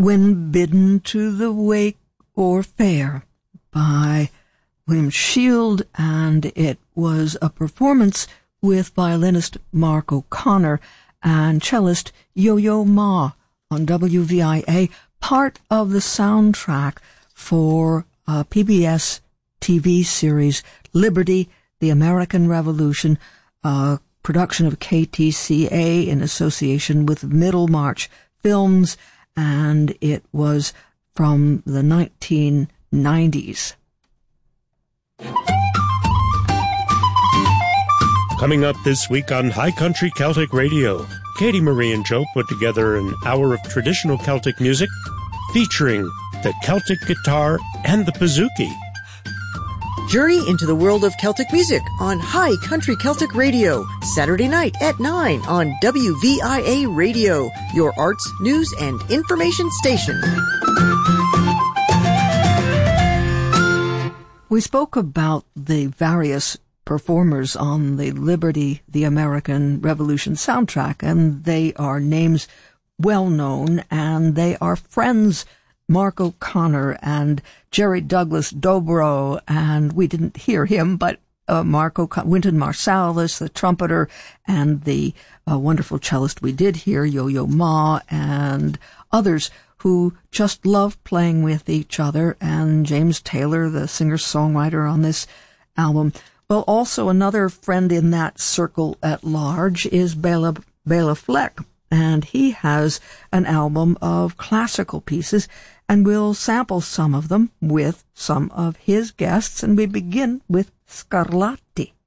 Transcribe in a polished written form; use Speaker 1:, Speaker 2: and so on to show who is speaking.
Speaker 1: When Bidden to the Wake or Fair by William Shield, and it was a performance with violinist Mark O'Connor and cellist Yo-Yo Ma on WVIA, part of the soundtrack for a PBS TV series Liberty, the American Revolution, a production of KTCA in association with Middlemarch Films, and it was from the 1990s.
Speaker 2: Coming up this week on High Country Celtic Radio, Katie Marie and Joe put together an hour of traditional Celtic music featuring the Celtic guitar and the bouzouki.
Speaker 3: Journey into the world of Celtic music on High Country Celtic Radio, Saturday night at 9 on WVIA Radio, your arts, news, and information station.
Speaker 1: We spoke about the various performers on the Liberty, the American Revolution soundtrack, and they are names well known, and they are friends. Mark O'Connor and Jerry Douglas Dobro, and we didn't hear him, but Mark O'Connor, Wynton Marsalis, the trumpeter, and the wonderful cellist we did hear, Yo-Yo Ma, and others who just love playing with each other, and James Taylor, the singer-songwriter on this album. Well, also another friend in that circle at large is Bela Fleck, and he has an album of classical pieces, and we'll sample some of them with some of his guests, and we begin with Scarlatti.